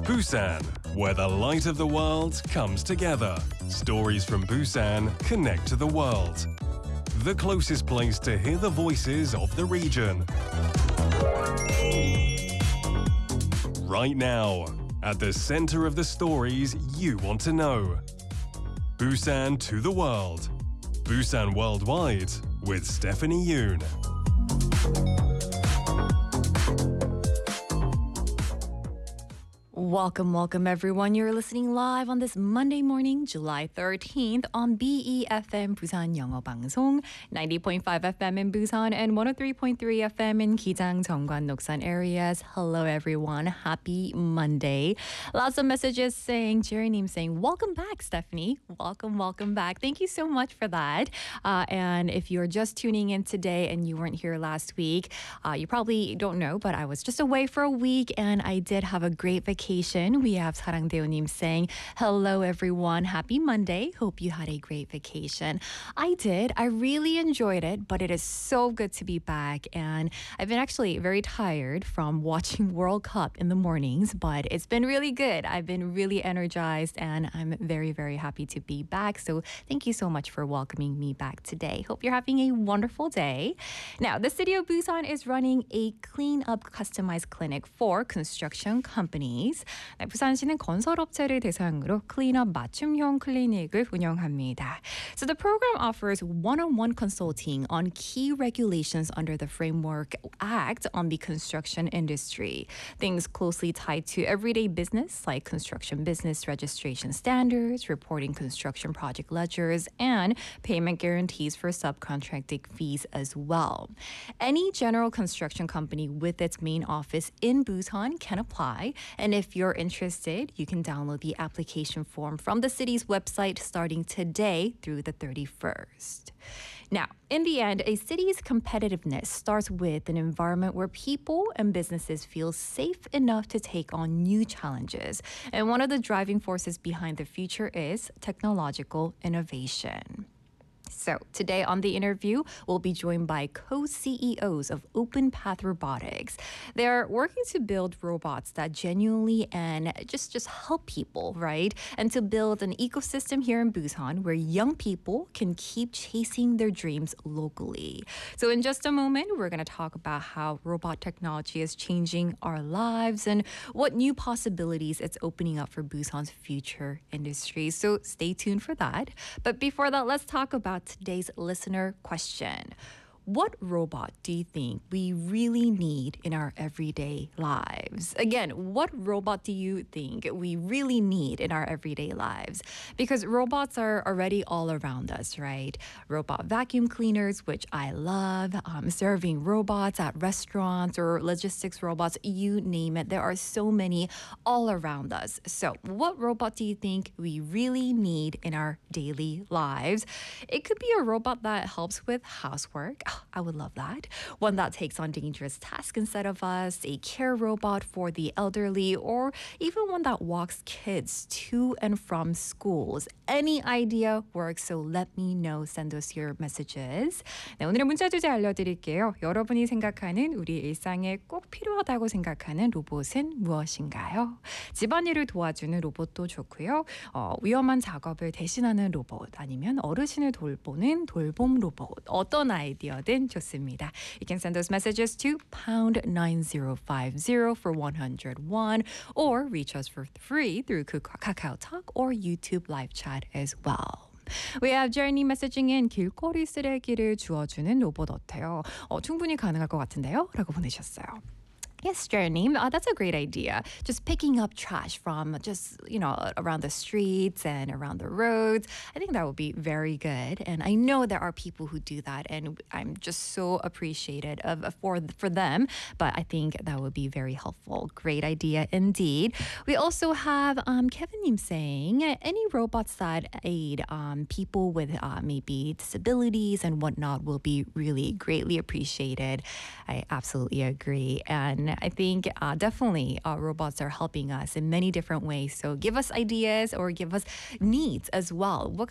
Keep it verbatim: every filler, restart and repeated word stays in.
Busan, where the light of the world comes together. Stories from Busan connect to the world. The closest place to hear the voices of the region. Right now, at the center of the stories you want to know. Busan to the world. Busan Worldwide with Stephanie Yoon. Welcome, welcome everyone. You're listening live on this Monday morning, July thirteenth on B E F M Busan 영어 방송, ninety point five F M in Busan and one oh three point three F M in Gijang, Jeongwan, Noksan areas. Hello everyone. Happy Monday. Lots of messages saying, Jerry Neem saying, welcome back, Stephanie. Welcome, welcome back. Thank you so much for that. Uh, and if you're just tuning in today and you weren't here last week, uh, you probably don't know, but I was just away for a week and I did have a great vacation. We have 사랑대호님 saying, hello everyone, happy Monday. Hope you had a great vacation. I did. I really enjoyed it, but it is so good to be back. And I've been actually very tired from watching World Cup in the mornings, but it's been really good. I've been really energized and I'm very, very happy to be back. So thank you so much for welcoming me back today. Hope you're having a wonderful day. Now, the city of Busan is running a clean-up customized clinic for construction companies. 네, 부산시는 건설업체를 대상으로 클린업 맞춤형 클리닉을 운영합니다. So the program offers one-on-one consulting on key regulations under the Framework Act on the construction industry. Things closely tied to everyday business like construction business registration standards, reporting construction project ledgers, and payment guarantees for subcontracting fees as well. Any general construction company with its main office in Busan can apply, and if you're interested, you can download the application form from the city's website starting today through the thirty-first. Now, in the end, a city's competitiveness starts with an environment where people and businesses feel safe enough to take on new challenges. And one of the driving forces behind the future is technological innovation. So today on the interview, we'll be joined by co-C E Os of OpenPath Robotics. They're working to build robots that genuinely and just, just help people, right? And to build an ecosystem here in Busan where young people can keep chasing their dreams locally. So in just a moment, we're going to talk about how robot technology is changing our lives and what new possibilities it's opening up for Busan's future industry. So stay tuned for that. But before that, let's talk about today's listener question. What robot do you think we really need in our everyday lives? Again, what robot do you think we really need in our everyday lives? Because robots are already all around us, right? Robot vacuum cleaners, which I love, um, serving robots at restaurants or logistics robots, you name it. There are so many all around us. So what robot do you think we really need in our daily lives? It could be a robot that helps with housework. I would love that. One that takes on dangerous tasks instead of us, a care robot for the elderly, or even one that walks kids to and from schools. Any idea works, so let me know. Send us your messages. 네, 오늘의 문자 주제 알려드릴게요. 여러분이 생각하는 우리 일상에 꼭 필요하다고 생각하는 로봇은 무엇인가요? 집안일을 도와주는 로봇도 좋고요. 어, 위험한 작업을 대신하는 로봇, 아니면 어르신을 돌보는 돌봄 로봇, 어떤 아이디어든 좋습니다. You can send those messages to pound nine zero five zero for one hundred one or reach us for free through Kakao Talk or YouTube live chat as well. We have Jeremy messaging in 길거리 쓰레기를 주워주는 로봇 어때요? 어, 충분히 가능할 것 같은데요? 라고 보내셨어요. Yes, Jeremy, uh, that's a great idea. Just picking up trash from just, you know, around the streets and around the roads. I think that would be very good. And I know there are people who do that, and I'm just so appreciated of for for them. But I think that would be very helpful. Great idea indeed. We also have um, Kevin Nim saying any robots that aid um, people with uh, maybe disabilities and whatnot will be really greatly appreciated. I absolutely agree. And I think uh, definitely uh, robots are helping us in many different ways. So give us ideas or give us needs as well. What